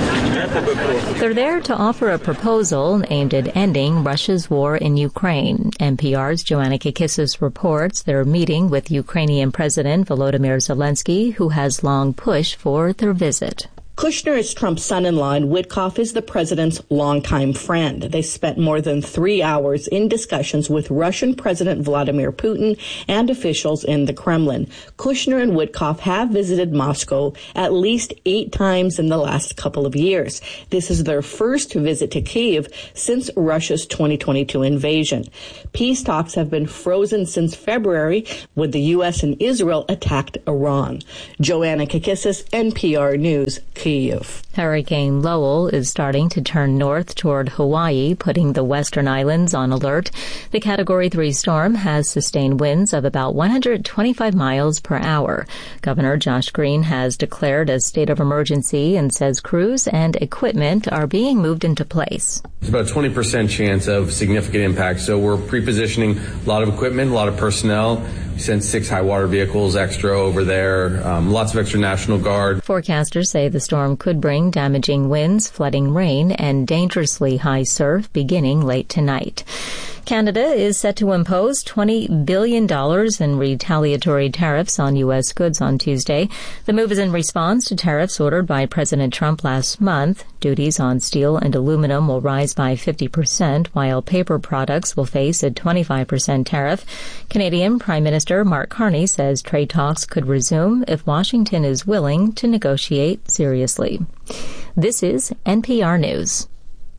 They're there to offer a proposal aimed at ending Russia's war in Ukraine. N P R's Joanna Kakissis reports they're meeting with Ukrainian President Volodymyr Zelensky, who has long pushed for their visit. Kushner is Trump's son-in-law, and Witkoff is the president's longtime friend. They spent more than three hours in discussions with Russian President Vladimir Putin and officials in the Kremlin. Kushner and Witkoff have visited Moscow at least eight times in the last couple of years. This is their first visit to Kyiv since Russia's twenty twenty-two invasion. Peace talks have been frozen since February when the U S and Israel attacked Iran. Joanna Kakissis, N P R News, Kyiv. Hurricane Lowell is starting to turn north toward Hawaii, putting the western islands on alert. The Category three storm has sustained winds of about one hundred twenty-five miles per hour. Governor Josh Green has declared a state of emergency and says crews and equipment are being moved into place. There's about a twenty percent chance of significant impact, so we're pre-positioning a lot of equipment, a lot of personnel. We sent six high water vehicles extra over there, um, lots of extra National Guard. Forecasters say the storm could bring damaging winds, flooding rain, and dangerously high surf beginning late tonight. Canada is set to impose twenty billion dollars in retaliatory tariffs on U S goods on Tuesday. The move is in response to tariffs ordered by President Trump last month. Duties on steel and aluminum will rise by fifty percent, while paper products will face a twenty-five percent tariff. Canadian Prime Minister Mark Carney says trade talks could resume if Washington is willing to negotiate seriously. This is N P R News.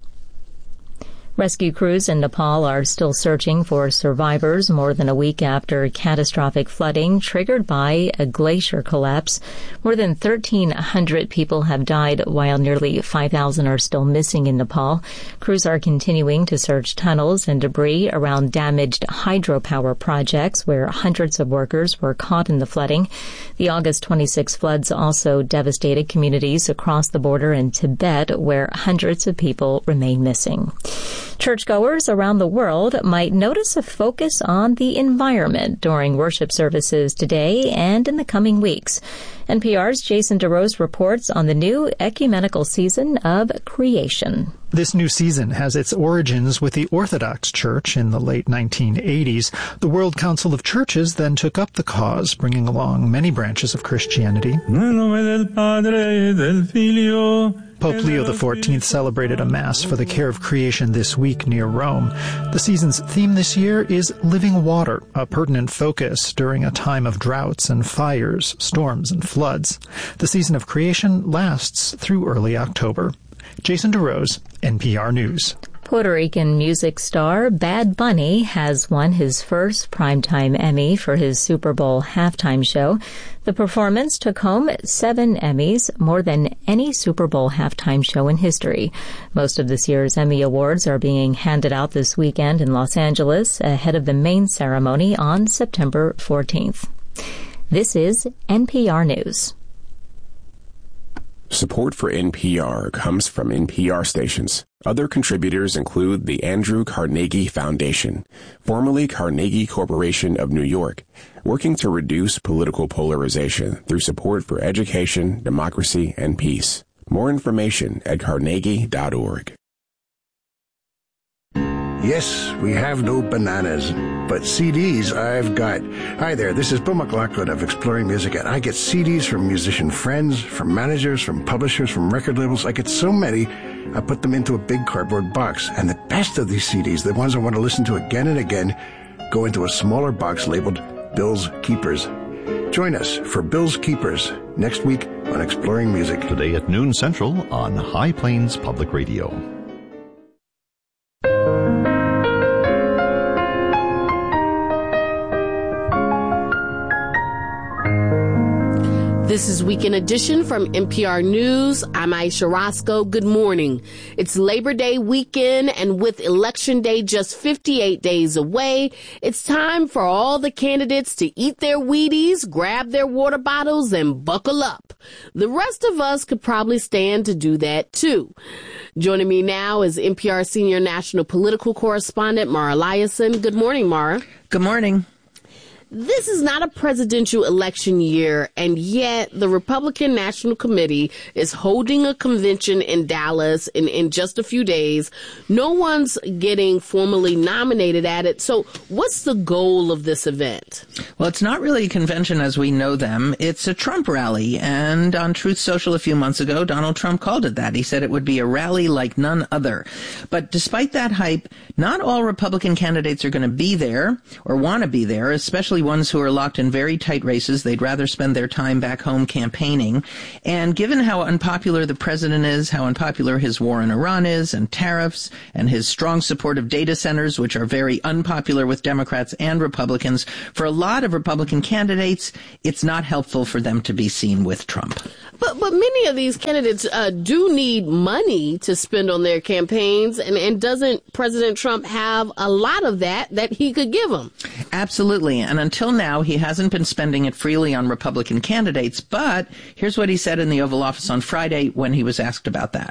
Rescue crews in Nepal are still searching for survivors more than a week after catastrophic flooding triggered by a glacier collapse. More than thirteen hundred people have died, while nearly five thousand are still missing in Nepal. Crews are continuing to search tunnels and debris around damaged hydropower projects where hundreds of workers were caught in the flooding. The August twenty-sixth floods also devastated communities across the border in Tibet, where hundreds of people remain missing. Churchgoers around the world might notice a focus on the environment during worship services today and in the coming weeks. N P R's Jason DeRose reports on the new ecumenical season of creation. This new season has its origins with the Orthodox Church in the late nineteen eighties. The World Council of Churches then took up the cause, bringing along many branches of Christianity. Pope Leo the fourteenth celebrated a Mass for the care of creation this week near Rome. The season's theme this year is living water, a pertinent focus during a time of droughts and fires, storms and floods. The season of creation lasts through early October. Jason DeRose, N P R News. Puerto Rican music star Bad Bunny has won his first Primetime Emmy for his Super Bowl halftime show. The performance took home seven Emmys, more than any Super Bowl halftime show in history. Most of this year's Emmy Awards are being handed out this weekend in Los Angeles ahead of the main ceremony on September fourteenth. This is N P R News. Support for N P R comes from N P R stations. Other contributors include the Andrew Carnegie Foundation, formerly Carnegie Corporation of New York, working to reduce political polarization through support for education, democracy, and peace. More information at carnegie dot org. Yes, we have no bananas, but C Ds I've got. Hi there, this is Bill McLaughlin of Exploring Music, and I get C Ds from musician friends, from managers, from publishers, from record labels. I get so many, I put them into a big cardboard box. And the best of these C Ds, the ones I want to listen to again and again, go into a smaller box labeled Bill's Keepers. Join us for Bill's Keepers next week on Exploring Music. Today at noon Central on High Plains Public Radio. This is Weekend Edition from N P R News. I'm Aisha Roscoe. Good morning. It's Labor Day weekend, and with Election Day just fifty-eight days away, it's time for all the candidates to eat their Wheaties, grab their water bottles, and buckle up. The rest of us could probably stand to do that, too. Joining me now is N P R Senior National Political Correspondent Mara Liasson. Good morning, Mara. Good morning. This is not a presidential election year, and yet the Republican National Committee is holding a convention in Dallas in, in just a few days. No one's getting formally nominated at it. So what's the goal of this event? Well, it's not really a convention as we know them. It's a Trump rally. And on Truth Social a few months ago, Donald Trump called it that. He said it would be a rally like none other. But despite that hype, not all Republican candidates are going to be there or want to be there, especially ones who are locked in very tight races. They'd rather spend their time back home campaigning. And given how unpopular the president is, how unpopular his war in Iran is, and tariffs, and his strong support of data centers, which are very unpopular with Democrats and Republicans, for a lot of Republican candidates, it's not helpful for them to be seen with Trump. But but many of these candidates uh, do need money to spend on their campaigns, and, and doesn't President Trump have a lot of that that he could give them? Absolutely. And until now, he hasn't been spending it freely on Republican candidates. But here's what he said in the Oval Office on Friday when he was asked about that.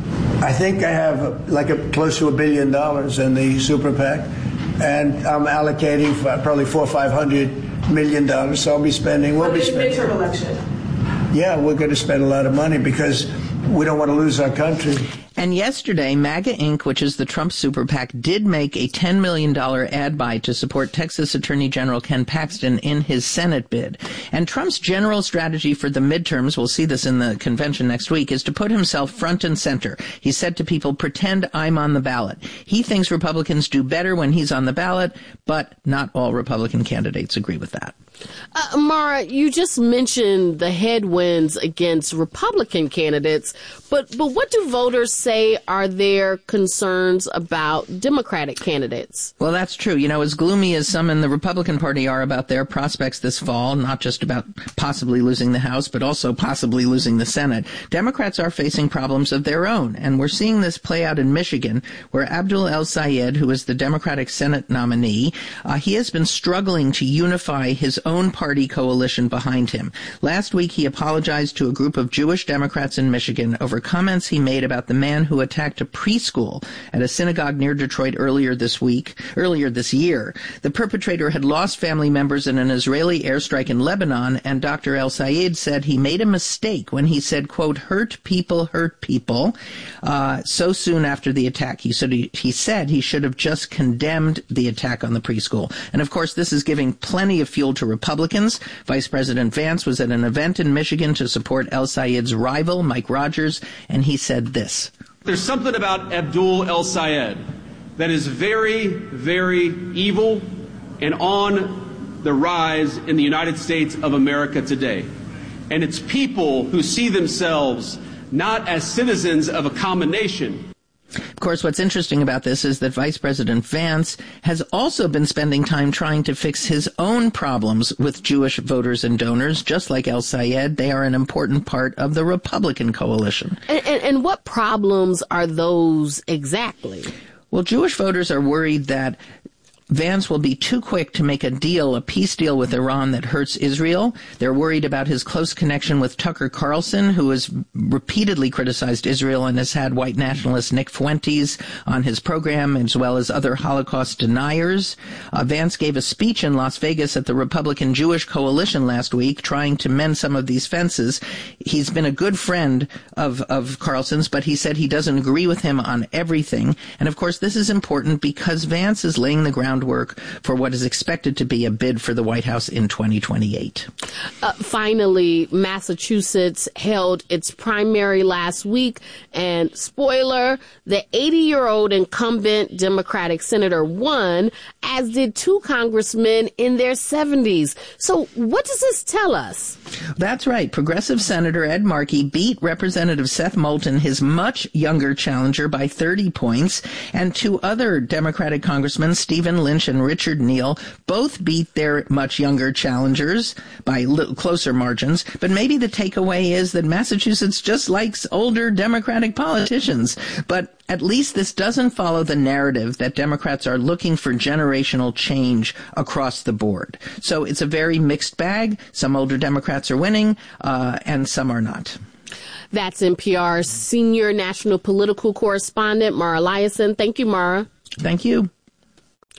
I think I have like a, close to a billion dollars in the super PAC, and I'm allocating for probably four or five hundred million dollars. So I'll be spending. We'll be spending. Midterm election. Yeah, we're going to spend a lot of money because we don't want to lose our country. And yesterday, MAGA Incorporated, which is the Trump super PAC, did make a ten million dollars ad buy to support Texas Attorney General Ken Paxton in his Senate bid. And Trump's general strategy for the midterms, we'll see this in the convention next week, is to put himself front and center. He said to people, pretend I'm on the ballot. He thinks Republicans do better when he's on the ballot, but not all Republican candidates agree with that. Uh, Mara, you just mentioned the headwinds against Republican candidates, but but what do voters say are their concerns about Democratic candidates? Well, that's true. You know, as gloomy as some in the Republican Party are about their prospects this fall, not just about possibly losing the House, but also possibly losing the Senate, Democrats are facing problems of their own. And we're seeing this play out in Michigan, where Abdul El-Sayed, who is the Democratic Senate nominee, uh, he has been struggling to unify his own party coalition behind him. Last week, he apologized to a group of Jewish Democrats in Michigan over comments he made about the man who attacked a preschool at a synagogue near Detroit earlier this week, earlier this year. The perpetrator had lost family members in an Israeli airstrike in Lebanon, and Doctor El-Sayed said he made a mistake when he said, quote, hurt people hurt people, uh, so soon after the attack. He said he, he said he should have just condemned the attack on the preschool. And of course, this is giving plenty of fuel to Republicans. Vice President Vance was at an event in Michigan to support El-Sayed's rival, Mike Rogers, and he said this. There's something about Abdul El-Sayed that is very, very evil and on the rise in the United States of America today. And it's people who see themselves not as citizens of a common nation. Of course, what's interesting about this is that Vice President Vance has also been spending time trying to fix his own problems with Jewish voters and donors. Just like El-Sayed, they are an important part of the Republican coalition. And, and, and what problems are those exactly? Well, Jewish voters are worried that Vance will be too quick to make a deal, a peace deal with Iran that hurts Israel. They're worried about his close connection with Tucker Carlson, who has repeatedly criticized Israel and has had white nationalist Nick Fuentes on his program, as well as other Holocaust deniers. Uh, Vance gave a speech in Las Vegas at the Republican Jewish Coalition last week, trying to mend some of these fences. He's been a good friend of, of Carlson's, but he said he doesn't agree with him on everything. And of course, this is important because Vance is laying the ground work for what is expected to be a bid for the White House in twenty twenty-eight. Uh, finally, Massachusetts held its primary last week, and spoiler, the eighty-year-old incumbent Democratic senator won, as did two congressmen in their seventies. So what does this tell us? That's right. Progressive Senator Ed Markey beat Representative Seth Moulton, his much younger challenger, by thirty points, and two other Democratic congressmen, Stephen Lynch and Richard Neal, both beat their much younger challengers by little closer margins. But maybe the takeaway is that Massachusetts just likes older Democratic politicians. But at least this doesn't follow the narrative that Democrats are looking for generational change across the board. So it's a very mixed bag. Some older Democrats are winning, uh, and some are not. That's N P R's senior national political correspondent, Mara Liasson. Thank you, Mara. Thank you.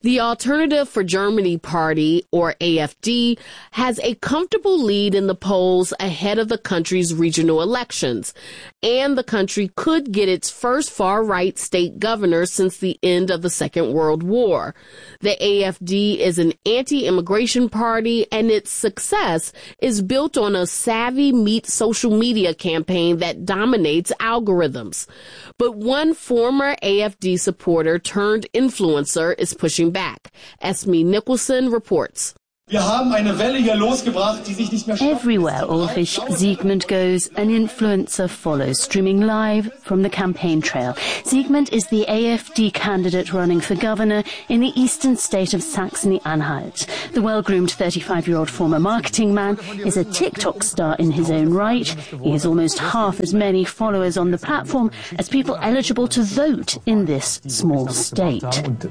The Alternative for Germany Party, or A F D, has a comfortable lead in the polls ahead of the country's regional elections, and the country could get its first far-right state governor since the end of the Second World War. The A F D is an anti-immigration party, and its success is built on a savvy meet social media campaign that dominates algorithms. But one former A F D supporter turned influencer is pushing back. Esme Nicholson reports. Everywhere Ulrich Siegmund goes, an influencer follows, streaming live from the campaign trail. Siegmund is the A F D candidate running for governor in the eastern state of Saxony-Anhalt. The well-groomed thirty-five-year-old former marketing man is a TikTok star in his own right. He has almost half as many followers on the platform as people eligible to vote in this small state. And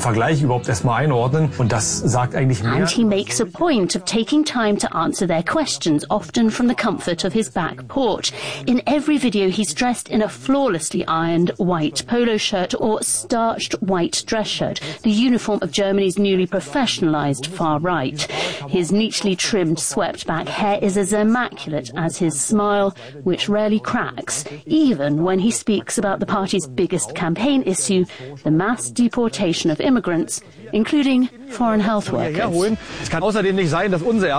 he makes a point of taking time to answer their questions, often from the comfort of his back porch. In every video, he's dressed in a flawlessly ironed white polo shirt or starched white dress shirt, the uniform of Germany's newly professionalized far right. His neatly trimmed, swept-back hair is as immaculate as his smile, which rarely cracks, even when he speaks about the party's biggest campaign issue, the mass deportation of immigrants, including foreign health workers. He says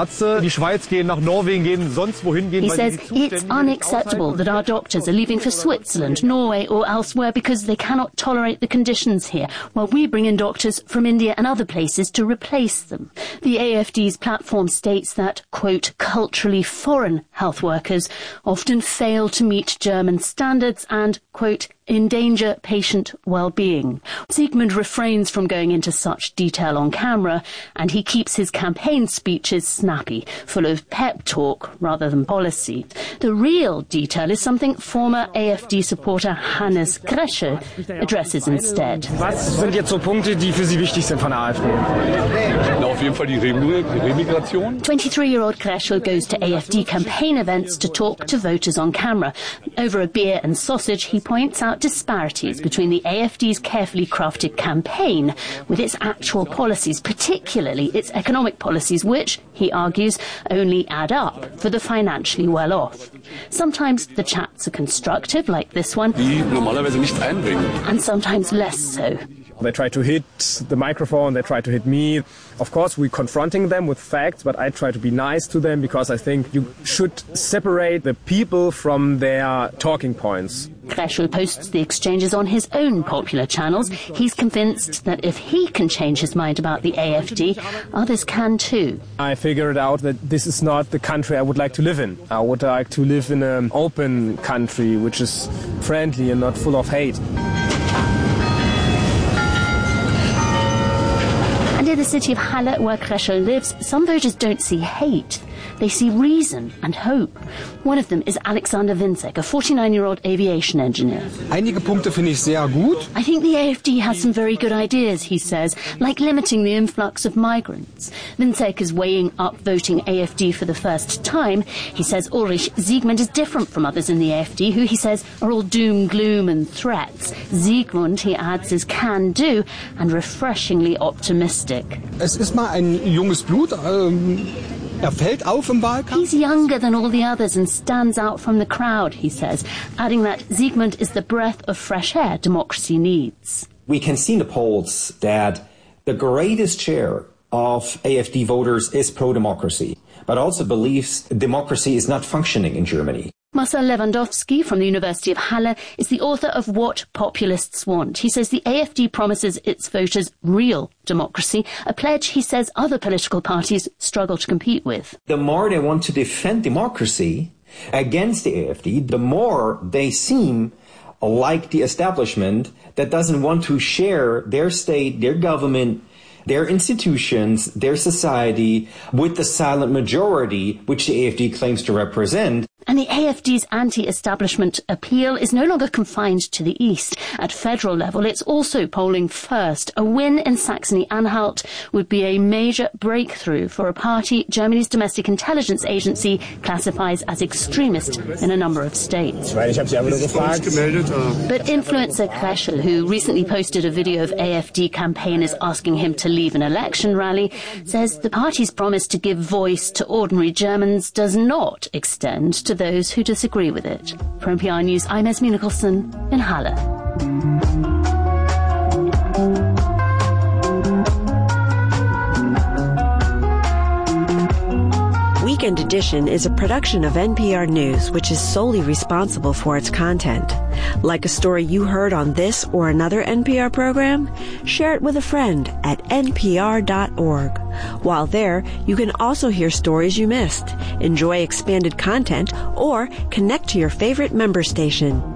it's unacceptable that our doctors are leaving for Switzerland, Norway or elsewhere because they cannot tolerate the conditions here, while we bring in doctors from India and other places to replace them. The A F D's platform states that, quote, culturally foreign health workers often fail to meet German standards and, quote, endanger patient well-being. Siegmund refrains from going into such detail on camera, and he keeps his campaign speeches snappy, full of pep talk rather than policy. The real detail is something former A F D supporter Hannes Gressel addresses instead. Was sind jetzt so Punkte, die für Sie wichtig sind von der AfD? Auf jeden Fall die Remigration. twenty-three-year-old Gressel goes to A F D campaign events to talk to voters on camera. Over a beer and sausage, he points out disparities between the A F D's carefully crafted campaign with its actual policies, particularly its economic policies, which, he argues, only add up for the financially well-off. Sometimes the chats are constructive, like this one, and sometimes less so. They try to hit the microphone, they try to hit me. Of course, we're confronting them with facts, but I try to be nice to them because I think you should separate the people from their talking points. Gressel posts the exchanges on his own popular channels. He's convinced that if he can change his mind about the A F D, others can too. I figured out that this is not the country I would like to live in. I would like to live in an open country which is friendly and not full of hate. And in the city of Halle, where Gressel lives, some voters don't see hate. They see reason and hope. One of them is Alexander Winczek, a forty-nine-year-old aviation engineer. Einige Punkte finde ich sehr gut. I think the A F D has some very good ideas, he says, like limiting the influx of migrants. Winczek is weighing up voting A F D for the first time. He says Ulrich Siegmund is different from others in the A F D, who he says are all doom, gloom and threats. Siegmund, he adds, is can-do and refreshingly optimistic. Es ist mal ein junges Blut. Ähm Er fällt auf im Wahlkampf. He's younger than all the others and stands out from the crowd, he says, adding that Siegmund is the breath of fresh air democracy needs. We can see in the polls that the greatest share of A F D voters is pro-democracy, but also believes democracy is not functioning in Germany. Marcel Lewandowski from the University of Halle is the author of What Populists Want. He says the A F D promises its voters real democracy, a pledge he says other political parties struggle to compete with. The more they want to defend democracy against the A F D, the more they seem like the establishment that doesn't want to share their state, their government, their institutions, their society with the silent majority which the A F D claims to represent. And the A F D's anti-establishment appeal is no longer confined to the east. At federal level, it's also polling first. A win in Saxony-Anhalt would be a major breakthrough for a party Germany's domestic intelligence agency classifies as extremist in a number of states. But influencer Kreschel, who recently posted a video of A F D campaigners asking him to leave an election rally, says the party's promise to give voice to ordinary Germans does not extend to those who disagree with it. For N P R News, I'm Esme Nicholson in Halle. Weekend Edition is a production of N P R News, which is solely responsible for its content. Like a story you heard on this or another N P R program? Share it with a friend at N P R dot org. While there, you can also hear stories you missed, enjoy expanded content, or connect to your favorite member station.